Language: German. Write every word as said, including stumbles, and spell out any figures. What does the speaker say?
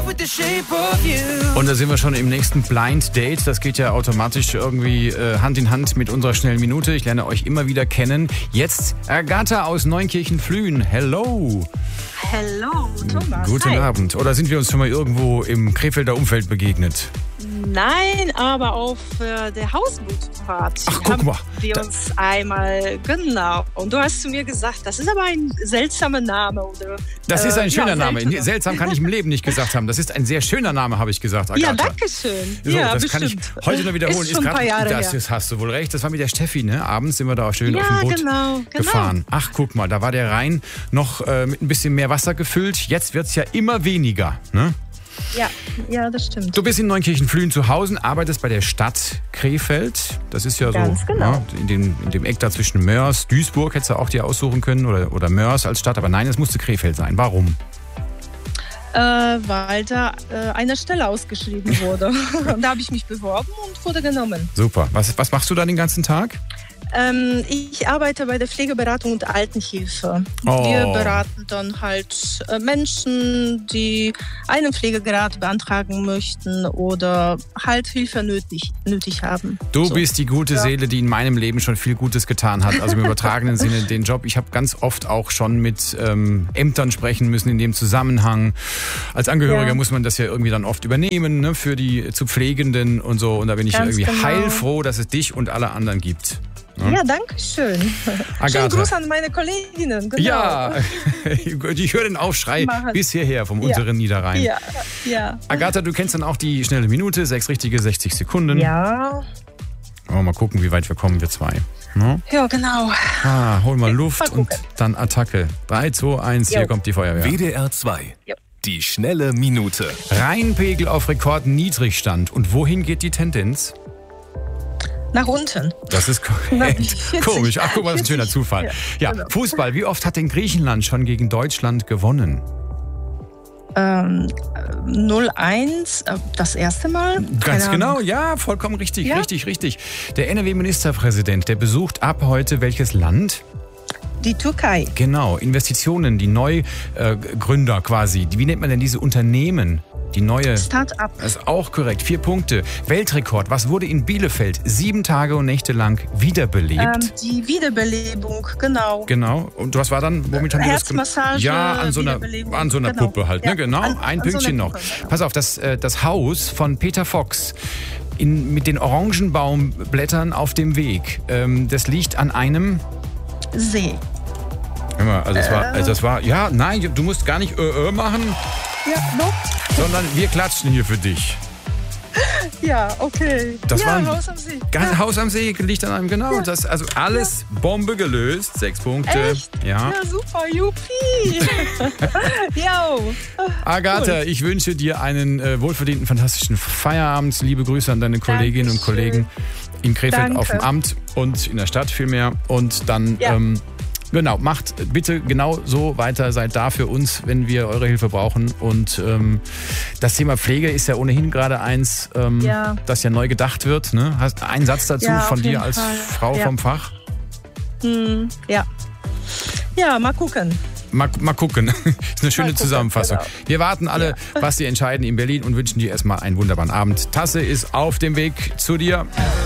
Und da sind wir schon im nächsten Blind Date. Das geht ja automatisch irgendwie äh, Hand in Hand mit unserer schnellen Minute. Ich lerne euch immer wieder kennen. Jetzt Agatha aus Neunkirchen-Flühen. Hello. Hello, Thomas. Guten Hi. Abend. Oder sind wir uns schon mal irgendwo im Krefelder Umfeld begegnet? Nein, aber auf äh, der Hausbootfahrt Ach, guck haben mal. wir Da- uns einmal, genau. Und du hast zu mir gesagt, das ist aber ein seltsamer Name. Oder, Das äh, ist ein schöner ja, Name. seltsamer. Seltsam kann ich im Leben nicht gesagt haben. Das ist ein sehr schöner Name, habe ich gesagt, Agatha. Ja, danke schön. So, ja, das bestimmt. kann ich heute nur wiederholen. Ist schon ein grad- paar Jahre das her. ist, hast du wohl recht. Das war mit der Steffi, ne? Abends sind wir da auch schön Ja, auf dem Boot genau, genau. gefahren. Ach, guck mal, da war der Rhein noch äh, mit ein bisschen mehr Wasser gefüllt. Jetzt wird es ja immer weniger, ne? Ja, ja, das stimmt. Du bist in Neunkirchen-Flühen zu Hause, arbeitest bei der Stadt Krefeld. Das ist ja so Ganz genau. ja, in, dem, in dem Eck da zwischen Mörs, Duisburg hättest du auch dir aussuchen können oder, oder Mörs als Stadt. Aber nein, es musste Krefeld sein. Warum? Äh, weil da äh, eine Stelle ausgeschrieben wurde. Und da habe ich mich beworben und wurde genommen. Super. Was, was machst du da den ganzen Tag? Ähm, ich arbeite bei der Pflegeberatung und Altenhilfe. Oh. Wir beraten dann halt äh, Menschen, die einen Pflegegrad beantragen möchten oder halt Hilfe nötig, nötig haben. Du So. bist die gute Ja. Seele, die in meinem Leben schon viel Gutes getan hat. Also im übertragenen Sinne den Job. Ich habe ganz oft auch schon mit ähm, Ämtern sprechen müssen in dem Zusammenhang. Als Angehöriger Ja. muss man das ja irgendwie dann oft übernehmen, ne, für die zu Pflegenden und so. Und da bin ich Ganz irgendwie genau. heilfroh, dass es dich und alle anderen gibt. Ja, danke schön. Agatha. Schönen Gruß an meine Kolleginnen. Genau. Ja, ich höre den Aufschrei Mach es. bis hierher vom Ja. unteren Niederrhein. Ja, ja. Agatha, du kennst dann auch die schnelle Minute, sechs richtige, sechzig Sekunden. Ja, Wollen wir mal gucken, wie weit wir kommen, wir zwei. Ne? ja, genau. Ah, hol mal Luft mal und gucken. dann Attacke. drei, zwei, eins, hier Jo. kommt die Feuerwehr. W D R zwei. Ja. Die schnelle Minute. Rheinpegel auf Rekordniedrigstand. Und wohin geht die Tendenz? Nach unten. Das ist korrekt. vierzig, Komisch. Ach, guck mal, das ist ein schöner vierzig. Zufall. Ja, Ja, genau. Fußball. Wie oft hat denn Griechenland schon gegen Deutschland gewonnen? Ähm, null eins, äh, das erste Mal? Ganz Keine genau, Ahnung. ja, vollkommen richtig, Ja. richtig, richtig. Der N R W-Ministerpräsident, der besucht ab heute welches Land? Die Türkei. Genau, Investitionen, die Neugründer quasi. Die- Wie nennt man denn diese Unternehmen? Die neue... Start-up. Das ist auch korrekt. Vier Punkte. Weltrekord. Was wurde in Bielefeld sieben Tage und Nächte lang wiederbelebt? Ähm, die Wiederbelebung, genau. Genau. Und was war dann? Womit haben die das gemacht? Herzmassage, Ja, an so einer, Wiederbelebung. an so einer Genau. Puppe halt. Ne? Ja, Genau. an- Ein an so Pünktchen einer noch. Puppe, genau. Pass auf, das, äh, das Haus von Peter Fox in, mit den Orangenbaumblättern auf dem Weg. Ähm, das liegt an einem... See. Hör mal, also das war, also das war... Ja, nein, du musst gar nicht äh, äh machen, Ja, no? sondern wir klatschen hier für dich. Ja, okay. Das ja, war ein Haus am See. Ganz Ja, Haus am See liegt an einem, genau. Das, also alles Bombe gelöst. Sechs Punkte. echt? Ja. Ja, super, juppie. Jo. Agatha, ich wünsche dir einen äh, wohlverdienten, fantastischen Feierabend. Liebe Grüße an deine Kolleginnen und Dankeschön. Kollegen in Krefeld Danke. auf dem Amt und in der Stadt vielmehr. Und dann, Ja. ähm, genau, macht bitte genau so weiter. Seid da für uns, wenn wir eure Hilfe brauchen. Und ähm, das Thema Pflege ist ja ohnehin gerade eins, ähm, Ja. das ja neu gedacht wird. Ne? Hast einen Satz dazu Ja, von auf dir jeden als Fall. Frau Ja. vom Fach? Hm, ja. Ja, mal gucken. Mal, mal gucken. Das ist eine schöne gucken, Zusammenfassung. genau. Wir warten alle, was Sie entscheiden in Berlin und wünschen dir erstmal einen wunderbaren Abend. Tasse ist auf dem Weg zu dir.